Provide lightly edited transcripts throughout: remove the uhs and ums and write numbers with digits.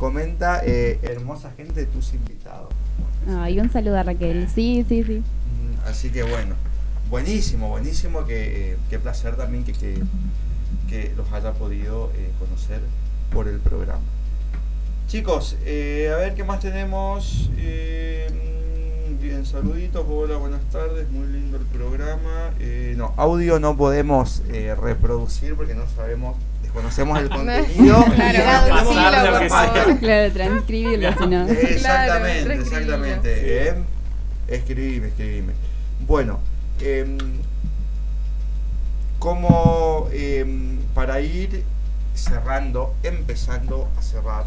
comenta hermosa gente tus invitados. Ay, un saludo a Raquel. Sí. Así que bueno, buenísimo, qué placer también que los haya podido conocer por el programa. Chicos, a ver qué más tenemos. Bien, saluditos, hola, buenas tardes, muy lindo el programa. No, audio no podemos reproducir porque no sabemos, desconocemos el contenido. Claro, transcribirlo, si no. Exactamente. Escribime. Bueno, como para ir cerrando, empezando a cerrar,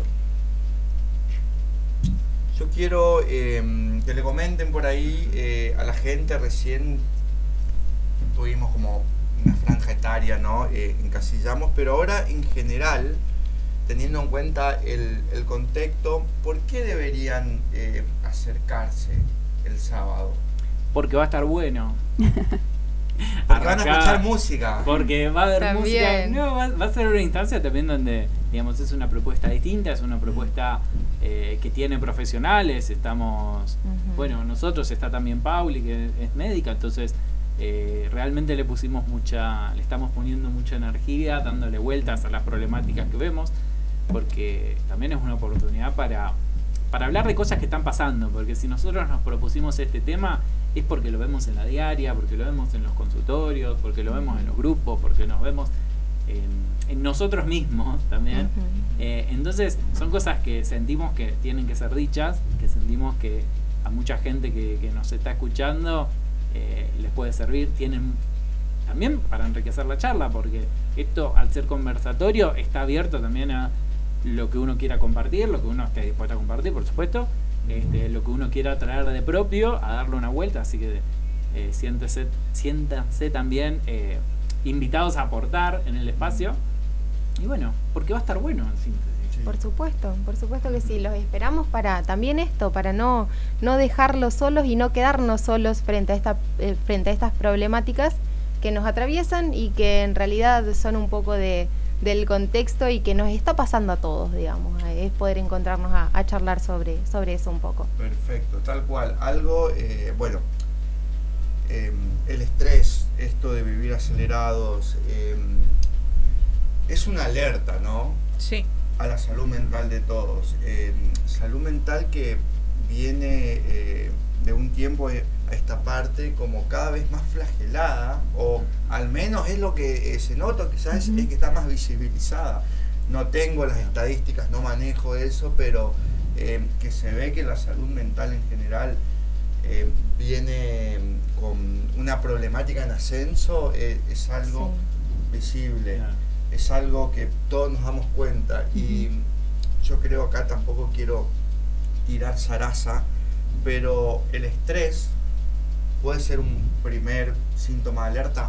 yo quiero que le comenten por ahí a la gente. Recién tuvimos como una franja etaria, ¿no? Encasillamos, pero ahora en general, teniendo en cuenta el contexto, ¿por qué deberían acercarse el sábado? Porque va a estar bueno. Porque van a escuchar música. Porque va a haber también. música. No, va a ser una instancia también donde, digamos, es una propuesta distinta, es una propuesta que tiene profesionales. Estamos, bueno, nosotros, está también Pauli, que es médica, entonces realmente le estamos poniendo mucha energía, dándole vueltas a las problemáticas que vemos, porque también es una oportunidad para hablar de cosas que están pasando, porque si nosotros nos propusimos este tema es porque lo vemos en la diaria, porque lo vemos en los consultorios, porque lo vemos en los grupos, porque nos vemos en nosotros mismos también. Entonces son cosas que sentimos que tienen que ser dichas, que sentimos que a mucha gente que nos está escuchando les puede servir, tienen también para enriquecer la charla, porque esto, al ser conversatorio, está abierto también a lo que uno quiera compartir, lo que uno esté dispuesto a compartir, por supuesto, lo que uno quiera traer de propio, a darle una vuelta, así que siéntanse también invitados a aportar en el espacio, y bueno, porque va a estar bueno en síntesis. Sí. Por supuesto que sí, los esperamos para también esto, para no dejarlos solos y no quedarnos solos frente a estas problemáticas que nos atraviesan y que en realidad son un poco del contexto y que nos está pasando a todos, digamos. Es poder encontrarnos a charlar sobre eso un poco. Perfecto, tal cual. Algo, el estrés, esto de vivir acelerados, es una alerta, ¿no? Sí. A la salud mental de todos. Salud mental que viene de un tiempo a esta parte como cada vez más flagelada, o al menos es lo que se nota, quizás es que está más visibilizada. No tengo las estadísticas, no manejo eso, pero que se ve que la salud mental en general viene con una problemática en ascenso, es algo visible, es algo que todos nos damos cuenta. Y yo creo, acá tampoco quiero tirar zaraza, pero el estrés puede ser un primer síntoma de alerta.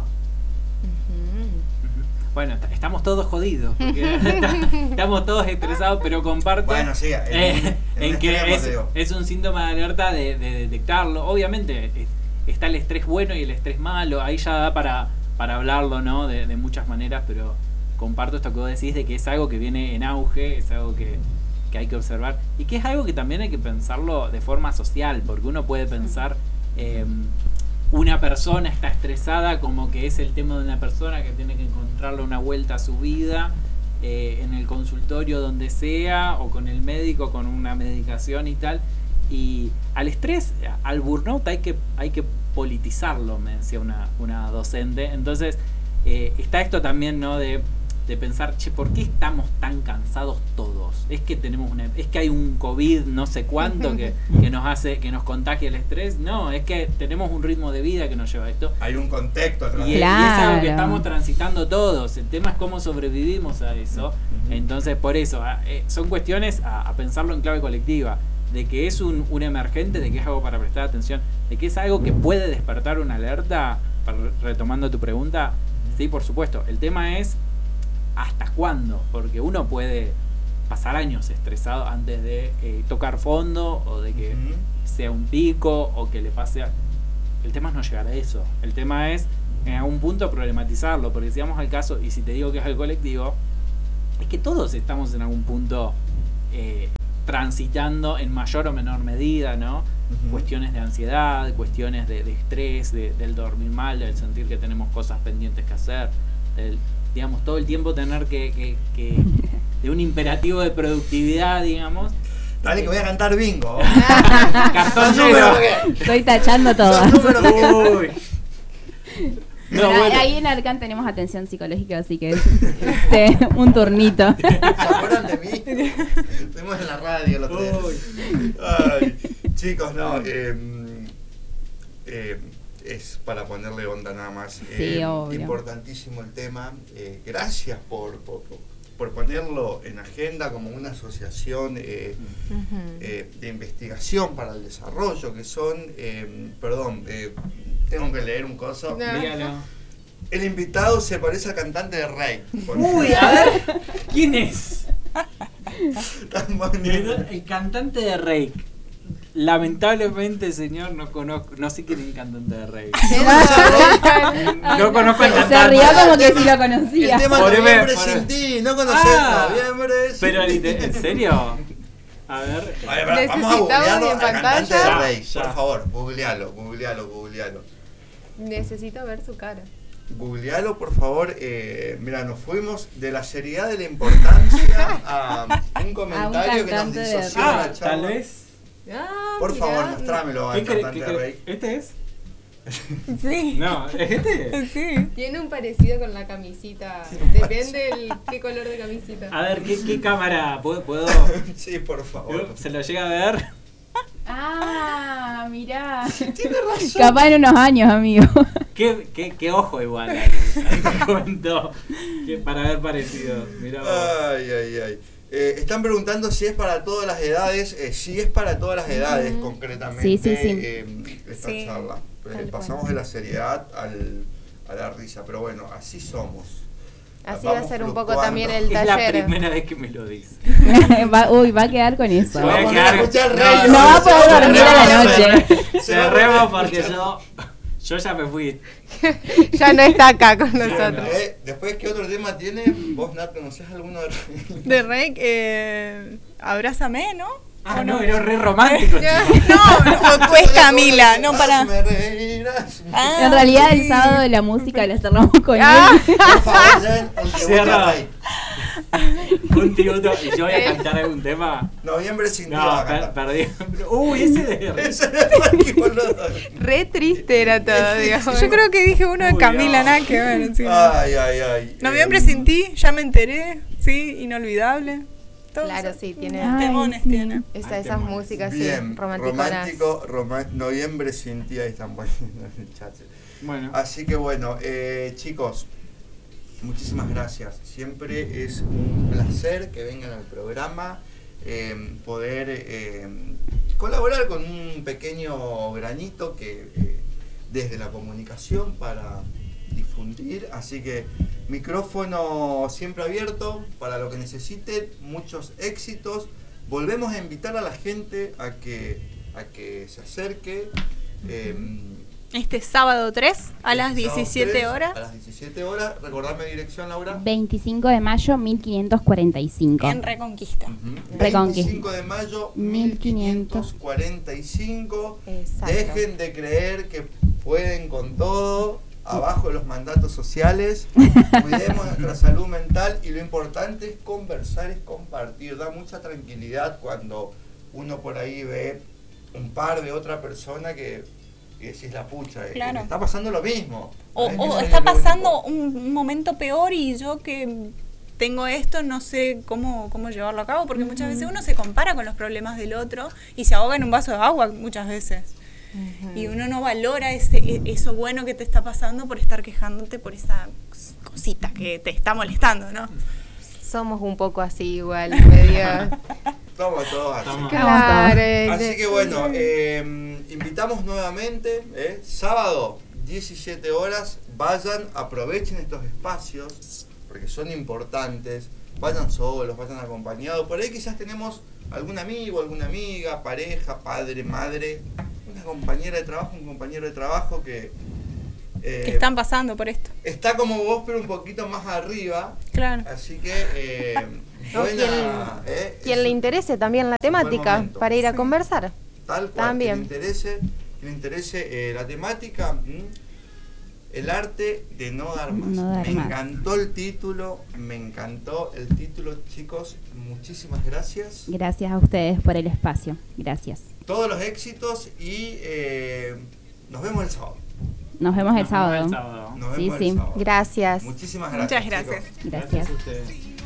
Bueno, estamos todos jodidos, porque estamos todos estresados, pero comparto en que es un síntoma de alerta de detectarlo. Obviamente está el estrés bueno y el estrés malo, ahí ya da para hablarlo, ¿no? De muchas maneras, pero comparto esto que vos decís, de que es algo que viene en auge, es algo que hay que observar, y que es algo que también hay que pensarlo de forma social, porque uno puede pensar una persona está estresada como que es el tema de una persona que tiene que encontrarle una vuelta a su vida en el consultorio, donde sea, o con el médico, con una medicación y tal. Y al estrés, al burnout hay que politizarlo, me decía una docente. Entonces está esto también, ¿no? de pensar, ¿por qué estamos tan cansados todos? Es que hay un COVID no sé cuánto que nos contagia el estrés. No, es que tenemos un ritmo de vida que nos lleva a esto. Hay un contexto atrás. Y es algo que estamos transitando todos. El tema es cómo sobrevivimos a eso. Entonces, por eso, son cuestiones a pensarlo en clave colectiva. De que es un emergente, de que es algo para prestar atención, de que es algo que puede despertar una alerta. Retomando tu pregunta, sí, por supuesto. El tema es ¿hasta cuándo? Porque uno puede pasar años estresado antes de tocar fondo, o de que sea un pico, o que le pase El tema es no llegar a eso. El tema es en algún punto problematizarlo, porque si vamos al caso, y si te digo que es el colectivo, es que todos estamos en algún punto transitando en mayor o menor medida, ¿no? Cuestiones de ansiedad, cuestiones de estrés, del dormir mal, del sentir que tenemos cosas pendientes que hacer, digamos, todo el tiempo tener que de un imperativo de productividad, digamos. Dale que voy a cantar bingo. Cartón negro. Estoy tachando todo. Uy. No, bueno. Ahí en Arcán tenemos atención psicológica, así que un turnito. ¿Se acuerdan de mí? Estuvimos en la radio el otro día. Ay, chicos, no, es para ponerle onda nada más. Sí, obvio. Importantísimo el tema. Gracias por ponerlo en agenda como una asociación de investigación para el desarrollo, que son, tengo que leer un coso. Dígalo. El invitado se parece al cantante de Rey. Uy, a ver, ¿quién es? Tan bonito. El cantante de Rey. Lamentablemente, señor, no conozco, no sé quién es el cantante de Rey. No conozco al cantante. Se rió como que si lo conocía. El tema Noviembre sin ti, no conoces Noviembre sin pero ti. ¿en serio? A ver. Vamos a googlearlo al cantante de Rey. Ya. Por favor, googlealo. Necesito ver su cara. Googlealo, por favor. Mira, nos fuimos de la seriedad de la importancia a un comentario que nos disoció la charla. Tal vez. Por favor, mostrámelo al cantante de Rey. ¿Este es? Sí. No, ¿es este? Sí. Tiene un parecido con la camisita. Depende qué color de camisita. A ver, ¿qué cámara? ¿Puedo? Sí, por favor. ¿Se lo llega a ver? Ah, mirá. Tiene razón. Capaz en unos años, amigo. ¿Qué ojo igual? Comentó para haber parecido. Mirá vos. Ay. Están preguntando si es para todas las edades. Sí es para todas las edades, concretamente. Sí. Esta charla. Pasamos de la seriedad a la risa, pero bueno, así somos. Así va a ser un poco también el taller. Es la primera vez que me lo dice. Va a quedar con eso. Voy a quedar. No va a poder dormir a la noche. Cerremos porque yo ya me fui. Ya no está acá con nosotros. Después, ¿qué otro tema tiene? ¿Vos, Nat, conocés alguno de Rey? De Rey, Abrázame, ¿no? Ah, no, era re romántico. No, es Camila, no para. En realidad el sábado de la música la cerramos con él. Por favor, cierra. Un tributo. ¿Y yo voy a cantar algún tema? Noviembre sin ti. No, perdí. Uy, ese de Rey. Re triste era todo, digamos. Yo creo que dije uno de Camila, nada que ver. Encima. Ay. Noviembre sin ti, ya me enteré. Sí, inolvidable. Claro, sí, tiene temones, tiene. Esas músicas bien, romanticonas. Noviembre sin ti, ahí están poniendo en el chat. Bueno. Así que bueno, chicos, muchísimas gracias. Siempre es un placer que vengan al programa, poder colaborar con un pequeño granito que desde la comunicación para difundir, así que micrófono siempre abierto para lo que necesiten, muchos éxitos. Volvemos a invitar a la gente a que se acerque este sábado 3 a las 17 horas. A las 17 horas, recordame dirección, Laura. 25 de mayo 1545. En Reconquista. 25 de mayo 1545. Exacto. Dejen de creer que pueden con todo. Abajo los mandatos sociales, cuidemos nuestra salud mental y lo importante es conversar, es compartir. Da mucha tranquilidad cuando uno por ahí ve un par de otra persona que decís la pucha, claro. Está pasando lo mismo. O está pasando un momento peor y yo que tengo esto no sé cómo llevarlo a cabo, porque muchas veces uno se compara con los problemas del otro y se ahoga en un vaso de agua muchas veces. Y uno no valora eso bueno que te está pasando por estar quejándote por esa cosita que te está molestando, ¿no? Somos un poco así igual, medio. Estamos todos así. Claro. Así que bueno, invitamos nuevamente, sábado, 17 horas, vayan, aprovechen estos espacios, porque son importantes, vayan solos, vayan acompañados. Por ahí quizás tenemos algún amigo, alguna amiga, pareja, padre, madre, una compañera de trabajo, un compañero de trabajo que que están pasando por esto. Está como vos, pero un poquito más arriba. Claro. Así que quien le interese también la temática para ir a conversar. Tal cual. También. Quien le interese la temática, el arte de no dar más. Me encantó el título, chicos. Muchísimas gracias. Gracias a ustedes por el espacio. Gracias. Todos los éxitos y nos vemos el sábado. Nos vemos el sábado. Nos vemos el sábado. Gracias. Muchísimas gracias. Muchas gracias. Gracias. Gracias a ustedes.